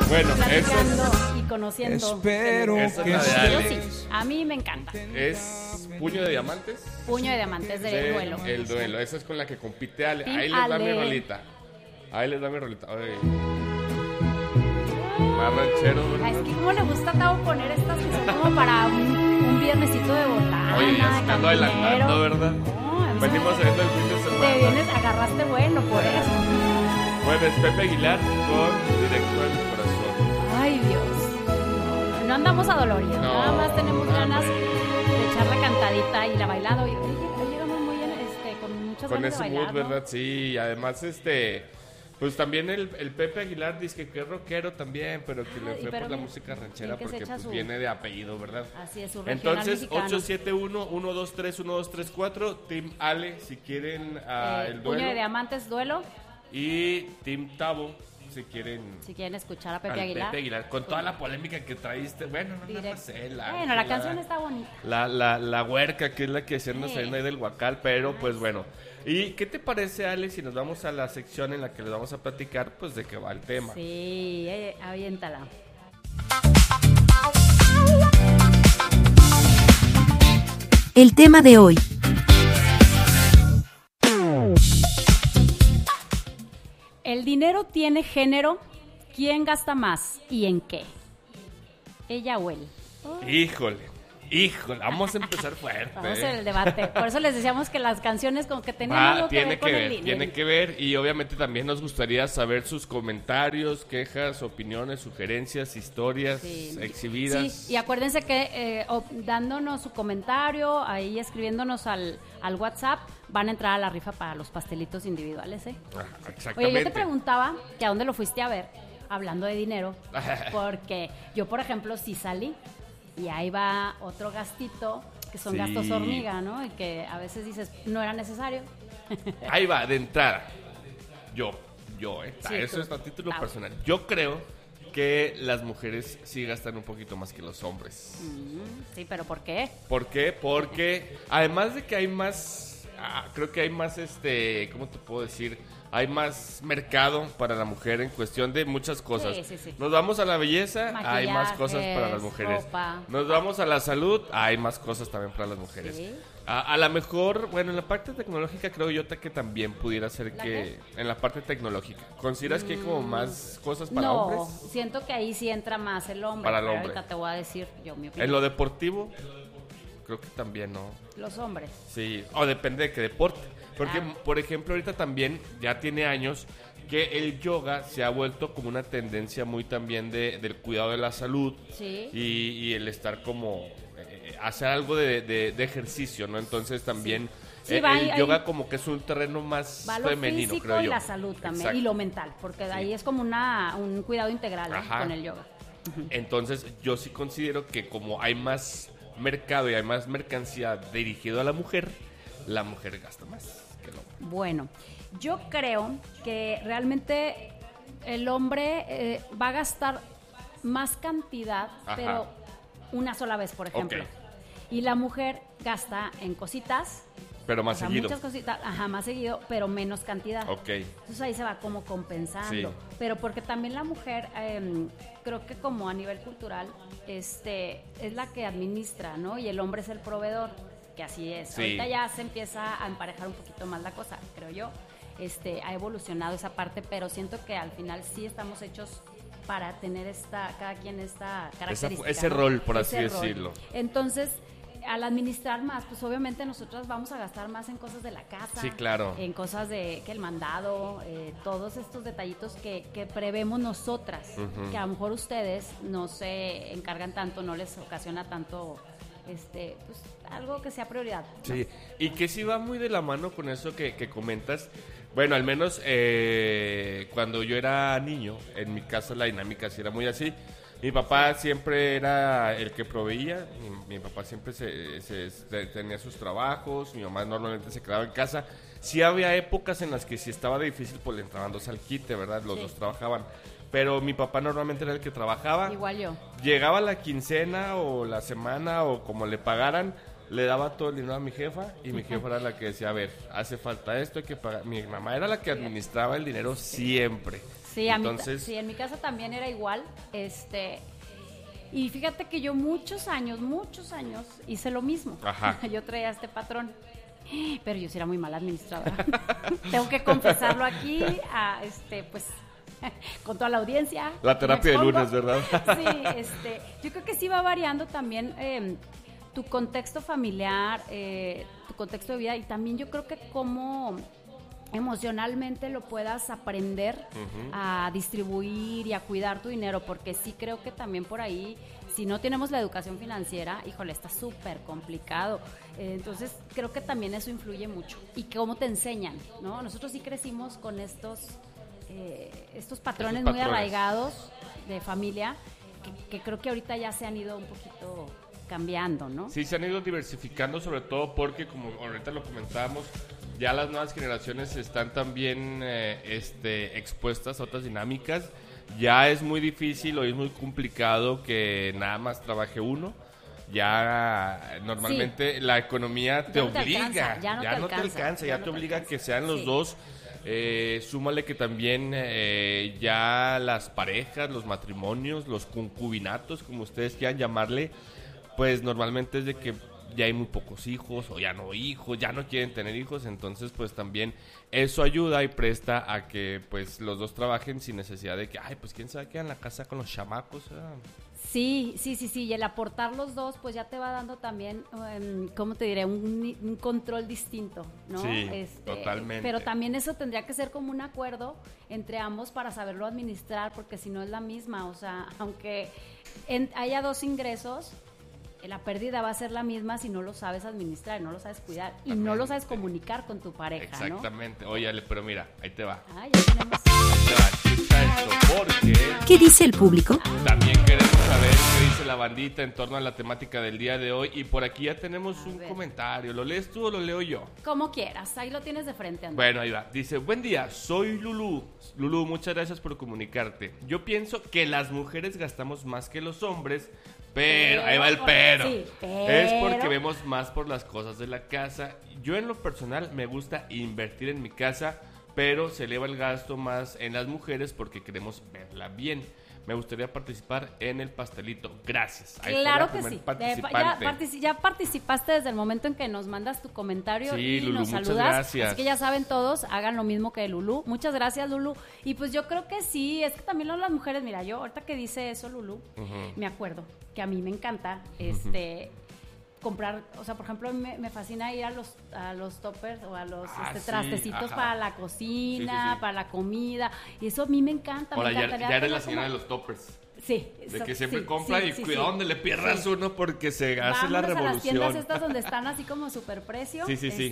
Bueno, platicando y conociendo. Espero esa es que la de Yo Ale. sí, a mí me encanta. Es Puño de Diamantes. Puño de Diamantes de duelo. El duelo, esa es con la que compite Ale. Team Ahí les va mi Ale. rolita. Ahí les va mi rolita. Ay. Más ranchero, Ay, ¿verdad? es que como le gusta a Tavo poner estas que son como para un viernesito de botana. Oye, ya se me ando adelantando, cantinero. ¿verdad? No, Venimos saliendo el fin de te semana. vienes, agarraste bueno por eso. Bueno, es Pepe Aguilar con Directo a mi corazón. Ay, Dios. No andamos adoloridos, No, nada más tenemos ganas hombre. de echar la cantadita y la bailada. Hoy llegamos muy con muchas Con ganas ese de bailar, mood, ¿no? ¿verdad? Sí, y además pues también el Pepe Aguilar dice que es rockero también, pero que le Ay, fue pero por la bien, música ranchera bien que se porque echa pues su- viene de apellido, ¿verdad? Así es, su regional Entonces, mexicano. 871-123-1234, Team Ale, si quieren el Puño de duelo, Diamantes, duelo. y Team Tavo, si quieren Si quieren escuchar a Pepe al Aguilar. Pepe Aguilar, con toda la polémica que traíste, bueno, no nada Directo. más él, Bueno, la Ángela, canción está bonita. la huerca, que es la que se anda Sí. saliendo ahí del Huacal, pero pues bueno. ¿Y qué te parece, Ale, si nos vamos a la sección en la que les vamos a platicar, pues de qué va el tema? Sí, aviéntala. El tema de hoy. ¿El dinero tiene género? ¿Quién gasta más y en qué? ¿Ella o él? Híjole, vamos a empezar fuerte. Vamos en el debate. Por eso les decíamos que las canciones como que tenían algo que Tiene ver que con el ver, dinero. tiene que ver, y obviamente también nos gustaría saber sus comentarios, quejas, opiniones, sugerencias, historias Sí. exhibidas. Sí, y acuérdense que dándonos su comentario, ahí escribiéndonos al WhatsApp, van a entrar a la rifa para los pastelitos individuales, ¿eh? Exactamente. Oye, yo te preguntaba que a dónde lo fuiste a ver, hablando de dinero, porque yo, por ejemplo, sí salí y ahí va otro gastito, que son Sí. gastos hormiga, ¿no? Y que a veces dices, no era necesario. Ahí va, de entrada. Yo, Sí, eso tú. es a título Ah. personal. Yo creo que las mujeres sí gastan un poquito más que los hombres. Sí, pero ¿por qué? ¿Por qué? Porque además de que hay más, creo que hay más, ¿cómo te puedo decir? Hay más mercado para la mujer en cuestión de muchas cosas. Sí. Nos vamos a la belleza, hay más Maquillajes, cosas para las mujeres. ropa. Nos vamos a la salud, hay más cosas también para las mujeres. Sí. A lo mejor, bueno, en la parte tecnológica creo yo que también pudiera ser ¿La que en la parte tecnológica. ¿Consideras que hay como más cosas para no, hombres? siento que ahí sí entra más el hombre. Para el pero hombre. ahorita te voy a decir yo mi opinión. En lo deportivo, creo que también, ¿no? Los hombres. Sí, o depende de qué deporte. Porque, Claro. por ejemplo, ahorita también ya tiene años que el yoga se ha vuelto como una tendencia muy también del cuidado de la salud Sí. y el estar como hacer algo de ejercicio, ¿no? Entonces también Sí, va el ahí- yoga como que es un terreno más Va lo femenino, físico creo y yo. la salud también, Exacto. y lo mental, porque ahí es como un cuidado integral, ¿eh? Ajá. Con el yoga. Entonces yo sí considero que como hay más mercado y hay más mercancía dirigido a la mujer gasta más que el hombre. Bueno, yo creo que realmente el hombre va a gastar más cantidad, Ajá. pero una sola vez, por ejemplo. Ok. Y la mujer gasta en cositas, Pero más o sea, seguido. muchas cositas, más seguido, pero menos cantidad. Ok. Entonces ahí se va como compensando. Sí. Pero porque también la mujer, creo que como a nivel cultural, es la que administra, ¿no? Y el hombre es el proveedor, que así es. Sí. Ahorita ya se empieza a emparejar un poquito más la cosa, creo yo. Ha evolucionado esa parte, pero siento que al final sí estamos hechos para tener cada quien esta característica. Ese ¿no? rol, por Ese así rol. decirlo. Entonros, al administrar más, pues obviamente nosotros vamos a gastar más en cosas de la casa. Sí, claro. En cosas de que el mandado, todos estos detallitos que prevemos nosotras, que a lo mejor ustedes no se encargan tanto, no les ocasiona tanto, pues algo que sea prioridad, ¿no? Sí, y que sí va muy de la mano con eso que comentas. Bueno, al menos cuando yo era niño, en mi casa la dinámica sí era muy así. Mi papá siempre era el que proveía, mi papá siempre tenía sus trabajos, mi mamá normalmente se quedaba en casa. Sí había épocas en las que si estaba difícil, pues le entraban dos al quite, ¿verdad? Los Sí. dos trabajaban. Pero mi papá normalmente era el que trabajaba. Igual yo. Llegaba la quincena o la semana o como le pagaran, le daba todo el dinero a mi jefa y mi jefa era la que decía, a ver, hace falta esto, hay que pagar. Mi mamá era la que administraba el dinero siempre. Sí, Entonces, sí, en mi casa también era igual. Y fíjate que yo muchos años hice lo mismo. Ajá. Yo traía este patrón. Pero yo sí era muy mala administradora. Tengo que confesarlo aquí, pues, con toda la audiencia. La terapia de lunes, ¿verdad? Sí, yo creo que sí va variando también tu contexto familiar, tu contexto de vida, y también yo creo que cómo emocionalmente lo puedas aprender a distribuir y a cuidar tu dinero, porque sí creo que también por ahí, si no tenemos la educación financiera, híjole, está súper complicado. Entonces creo que también eso influye mucho, y cómo te enseñan, ¿no? Nosotros sí crecimos con estos patrones muy arraigados de familia, que creo que ahorita ya se han ido un poquito cambiando, ¿no? Sí, se han ido diversificando, sobre todo porque, como ahorita lo comentábamos, ya las nuevas generaciones están también expuestas a otras dinámicas. Ya es muy difícil o es muy complicado que nada más trabaje uno. Ya normalmente la economía te obliga, ya no te alcanza, ya te obliga a que sean los dos. Súmale que también ya las parejas, los matrimonios, los concubinatos, como ustedes quieran llamarle, pues normalmente es de que ya hay muy pocos hijos o ya no hijos, ya no quieren tener hijos, entonces pues también eso ayuda y presta a que pues los dos trabajen sin necesidad de que, ay, pues quién sabe qué en la casa con los chamacos. Sí, y el aportar los dos pues ya te va dando también, ¿cómo te diré? Un control distinto, ¿no? Sí, totalmente. Pero también eso tendría que ser como un acuerdo entre ambos para saberlo administrar, porque si no es la misma, o sea, aunque haya dos ingresos, la pérdida va a ser la misma si no lo sabes administrar, no lo sabes cuidar y no lo sabes comunicar con tu pareja, exactamente, ¿no? Oye, pero mira, ahí te va. Ya tenemos. Ahí te va, escucha esto, porque ¿Qué dice el público? también queremos saber qué dice la bandita en torno a la temática del día de hoy, y por aquí ya tenemos un comentario. ¿Lo lees tú o lo leo yo? Como quieras, ahí lo tienes de frente, Andrés. Bueno, ahí va. Dice, buen día, soy Lulú. Lulú, muchas gracias por comunicarte. Yo pienso que las mujeres gastamos más que los hombres, pero, ahí va el pero. Sí, pero. Es porque vemos más por las cosas de la casa. Yo en lo personal me gusta invertir en mi casa, pero se eleva el gasto más en las mujeres porque queremos verla bien. Me gustaría participar en el pastelito. Gracias. Ahí claro está la que sí. participante. Ya participaste desde el momento en que nos mandas tu comentario, Sí, y Lulú, nos muchas saludas. gracias. Así que ya saben todos, hagan lo mismo que Lulú. Muchas gracias, Lulú. Y pues yo creo que sí, es que también las mujeres, mira, yo ahorita que dice eso, Lulú, me acuerdo que a mí me encanta comprar, o sea, por ejemplo, me fascina ir a los toppers o a los trastecitos para la cocina, para la comida, y eso a mí me encanta. Ahora, me encantaría ya eres la tener señora como... de los toppers. Sí. De que siempre compra y cuidado donde le pierdas uno porque se hace la Vámonos revolución. a las tiendas estas donde están así como super precio. Sí.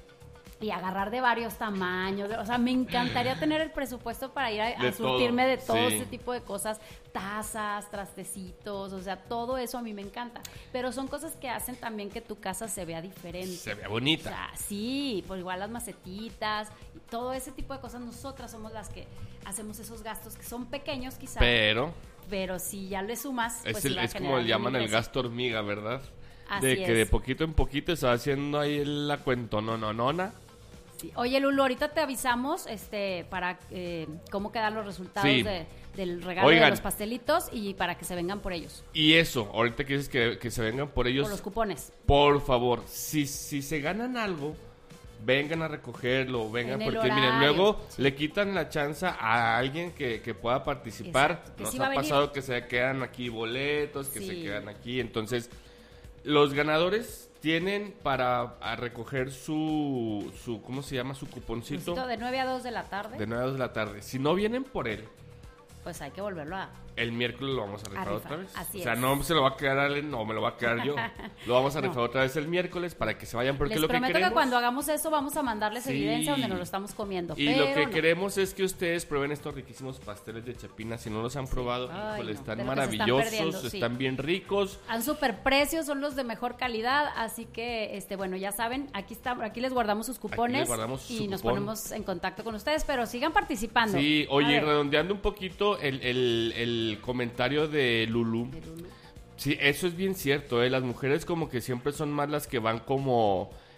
Y agarrar de varios tamaños. O sea, me encantaría tener el presupuesto para ir a surtirme de todo ese tipo de cosas. Tazas, trastecitos, o sea, todo eso a mí me encanta. Pero son cosas que hacen también que tu casa se vea diferente. Se vea bonita. O sea, sí, pues igual las macetitas y todo ese tipo de cosas. Nosotras somos las que hacemos esos gastos que son pequeños quizás. Pero si ya le sumas, pues es como le llaman el gasto hormiga, ¿verdad? Así de que es. de poquito en poquito se va haciendo ahí la cuentononona. Sí. Oye, Lulu, ahorita te avisamos para cómo quedan los resultados del regalo de los pastelitos y para que se vengan por ellos. Y eso, ahorita que dices que se vengan por ellos. Por los cupones. Por favor, si se ganan algo, vengan a recogerlo, vengan, porque miren, luego le quitan la chance a alguien que pueda participar. Exacto, Nos sí ha pasado que se quedan aquí boletos, que se quedan aquí, entonces los ganadores tienen para recoger su ¿cómo se llama? Su cuponcito. De 9 a 2 de la tarde. De 9 a 2 de la tarde. Si no vienen por él, pues hay que volverlo a... El miércoles lo vamos a rifar otra vez. Así o sea, es. no se lo va a quedar Allen, no me lo va a quedar yo. Lo vamos a rifar otra vez el miércoles para que se vayan, porque Les lo que queremos... prometo que cuando hagamos eso vamos a mandarles evidencia donde nos lo estamos comiendo. Y lo que queremos es que ustedes prueben estos riquísimos pasteles de Chapina. Si no los han probado, están maravillosos, están bien ricos. Han super precios, son los de mejor calidad, así que bueno, ya saben, aquí les guardamos sus cupones nos ponemos en contacto con ustedes, pero sigan participando. Sí, oye, redondeando un poquito el comentario de Lulú. Sí, eso es bien cierto, las mujeres como que siempre son más las que van como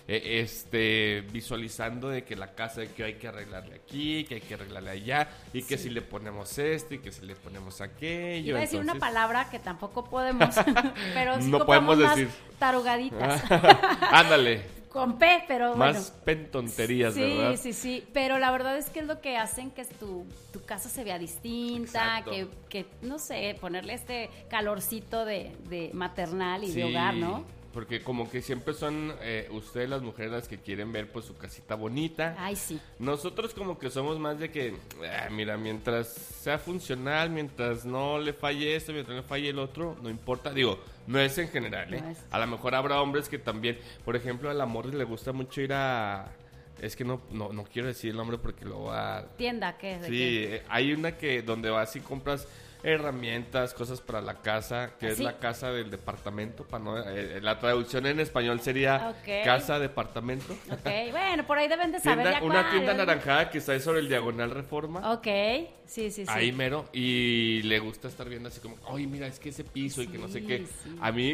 visualizando de que la casa, de que hay que arreglarle aquí, que hay que arreglarle allá, y que si le ponemos esto y que si le ponemos aquello. Iba a decir una palabra que tampoco podemos, pero sí no podemos más decir tarugaditas. Ándale. Con P, pero bueno. Más pentonterías, ¿verdad? Sí. Pero la verdad es que es lo que hacen que tu casa se vea distinta, que no sé, ponerle este calorcito de maternal y de hogar, ¿no? Porque como que siempre son ustedes las mujeres las que quieren ver pues su casita bonita. Ay, sí. Nosotros como que somos más de que, mira, mientras sea funcional, mientras no le falle esto, mientras no le falle el otro, no importa. Digo, no es en general, ¿eh? No es. A lo mejor habrá hombres que también, por ejemplo, a la Morris le gusta mucho ir a... Es que no quiero decir el nombre porque lo va a... ¿Tienda qué? ¿De sí, qué? Hay una que donde vas y compras herramientas, cosas para la casa, que es la casa del departamento, para no, la traducción en español sería casa departamento. Bueno, por ahí deben de saber una tienda anaranjada que está ahí sobre el Diagonal Reforma. Sí. Ahí mero, y le gusta estar viendo así como, oye, mira, es que ese piso y que no sé qué. Sí. A mí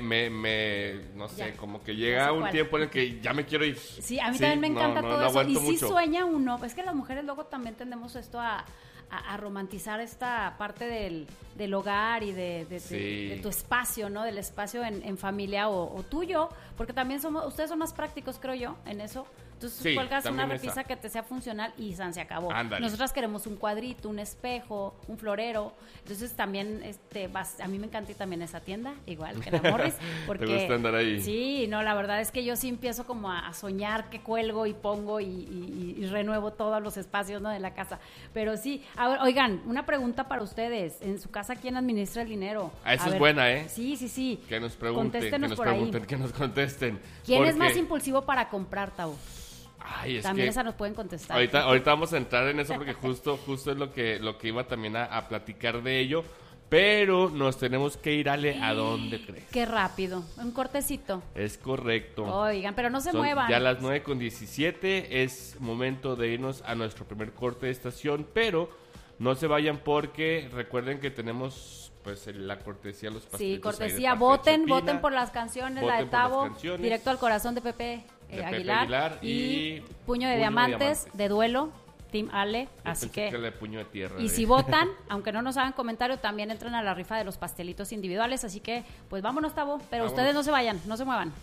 no sé, como que llega un tiempo en el que ya me quiero ir. Sí, a mí también me encanta todo eso. Y sí sueña uno, es que las mujeres luego también tendemos esto a romantizar esta parte del hogar y de tu espacio, ¿no? Del espacio en familia o tuyo, porque también ustedes son más prácticos, creo yo, en eso. Entonces cuelgas una repisa que te sea funcional y se acabó. Ándale. Nosotras queremos un cuadrito, un espejo, un florero. Entonces también a mí me encanta ir también a esa tienda, igual que la Morris. Porque, ¿te gusta andar ahí? Sí, no, la verdad es que yo sí empiezo como a soñar que cuelgo y pongo y renuevo todos los espacios, ¿no? de la casa. Pero sí, a ver, oigan, una pregunta para ustedes. En su casa, ¿quién administra el dinero? Esa es buena, ¿eh? Sí. Que nos pregunten, que nos contesten. ¿Quién es más impulsivo para comprar, Tau? Ay, también esa nos pueden contestar. Ahorita vamos a entrar en eso porque justo es lo que iba también a platicar de ello. Pero nos tenemos que ir, Ale, ¿a dónde crees? Qué rápido, un cortecito. Es correcto. Oigan, pero no se muevan. Ya las 9:17, es momento de irnos a nuestro primer corte de estación, pero no se vayan porque recuerden que tenemos pues la cortesía de los pastelitos. Sí, cortesía, voten por las canciones, la de Tavo, Directo al Corazón de Pepe Aguilar y Puño de Diamantes de Duelo, Team Ale, así que Puño de Tierra. Y si votan, aunque no nos hagan comentario, también entran a la rifa de los pastelitos individuales, así que pues vámonos, Tavo, pero ustedes no se vayan, no se muevan.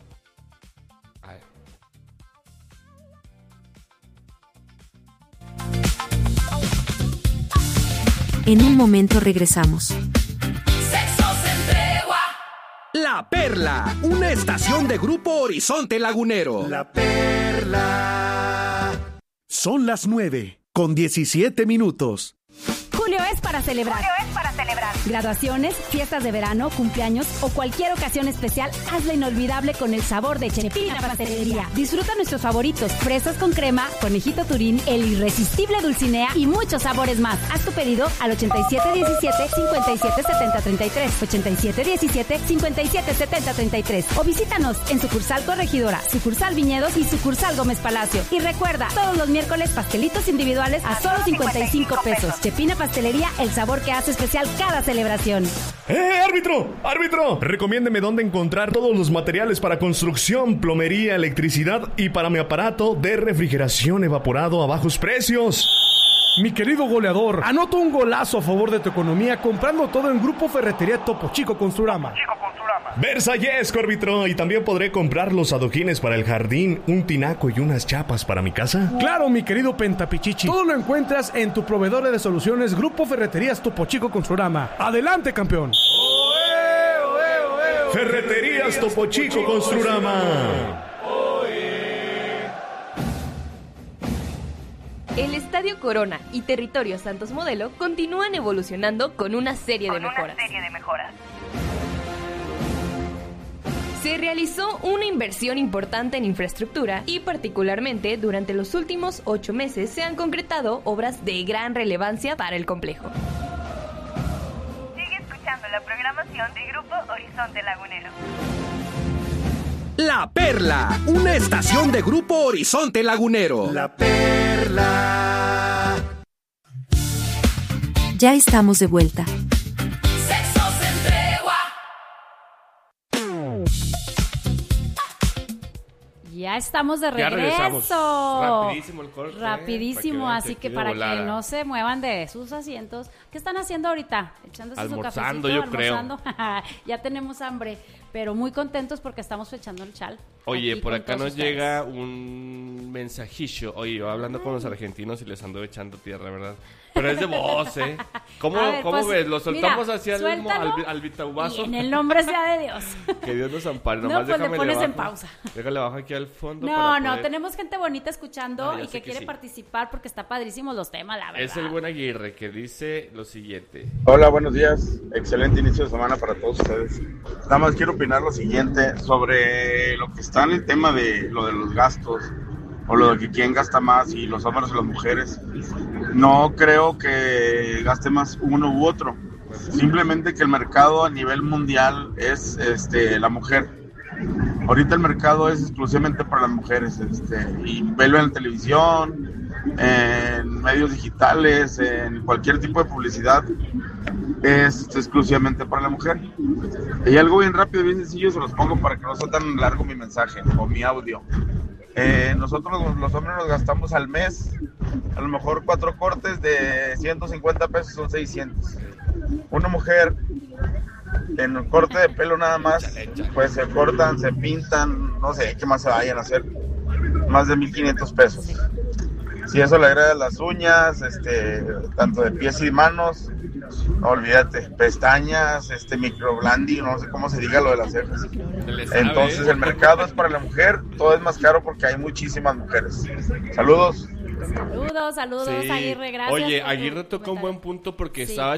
Ay. En un momento regresamos. La Perla, una estación de Grupo Horizonte Lagunero. La Perla. Son las 9:17. Julio es para celebrar. Graduaciones, fiestas de verano, cumpleaños o cualquier ocasión especial, hazla inolvidable con el sabor de Chepina Pastelería. Disfruta nuestros favoritos: fresas con crema, conejito turín, el irresistible dulcinea y muchos sabores más. Haz tu pedido al 8717-577033, 8717-577033 o visítanos en sucursal Corregidora, sucursal Viñedos y sucursal Gómez Palacio. Y recuerda, todos los miércoles pastelitos individuales a solo 55 pesos. Chepina Pastelería, el sabor que hace especial cada celebración. ¡Árbitro! Recomiéndeme dónde encontrar todos los materiales para construcción, plomería, electricidad y para mi aparato de refrigeración evaporado a bajos precios. Mi querido goleador, anota un golazo a favor de tu economía comprando todo en Grupo Ferretería Topo Chico Construrama. Versalles, árbitro, y también podré comprar los adoquines para el jardín, un tinaco y unas chapas para mi casa. Claro, mi querido Pentapichichi. Todo lo encuentras en tu proveedor de soluciones Grupo Ferreterías Topo Chico Construrama. ¡Adelante, campeón! Ferreterías Topo Chico Construrama. El Estadio Corona y Territorio Santos Modelo continúan evolucionando con una serie de mejoras. Se realizó una inversión importante en infraestructura y particularmente durante los últimos 8 meses se han concretado obras de gran relevancia para el complejo. Sigue escuchando la programación de Grupo Horizonte Lagunero. La Perla, una estación de Grupo Horizonte Lagunero. La Perla. Ya estamos de vuelta. Ya estamos de regreso. Ya regresamos. Rapidísimo el corte. Rapidísimo, así que para que no se muevan de sus asientos. ¿Qué están haciendo ahorita? Echándose almorzando, su cafecito, yo almorzando. Creo. Ya tenemos hambre, pero muy contentos porque estamos echando el chal. Oye, por acá nos llega un mensajillo. Oye, yo hablando con los argentinos y les ando echando tierra, ¿verdad? Pero es de voz, ¿eh? ¿Cómo pues, ves? ¿Lo soltamos hacia al vitaubazo? En el nombre sea de Dios. Que Dios nos ampare. No, pues le pones en pausa. Déjale bajo aquí al fondo. No, tenemos gente bonita escuchando y que quiere participar porque está padrísimos los temas, la verdad. Es el buen Aguirre que dice lo siguiente. Hola, buenos días. Excelente inicio de semana para todos ustedes. Nada más quiero opinar lo siguiente sobre lo que está en el tema de lo de los gastos o lo de que quién gasta más, y los hombres o las mujeres. No creo que gaste más uno u otro. Simplemente que el mercado a nivel mundial es la mujer. Ahorita el mercado es exclusivamente para las mujeres, y velo en la televisión, en medios digitales, en cualquier tipo de publicidad, es exclusivamente para la mujer. Y algo bien rápido, bien sencillo, se los pongo para que no sea tan largo mi mensaje o mi audio. Nosotros los hombres nos gastamos al mes a lo mejor 4 cortes de 150 pesos, son 600. Una mujer en el corte de pelo nada más, pues se cortan, se pintan, no sé qué más se vayan a hacer, más de 1,500 pesos. Si eso le agrega las uñas, tanto de pies y manos, no olvídate, pestañas, microblading, no sé cómo se diga lo de las cejas. Entonces el mercado es para la mujer, todo es más caro porque hay muchísimas mujeres. Saludos. Saludos, sí. Aguirre, gracias. Oye, Aguirre toca un buen punto porque estaba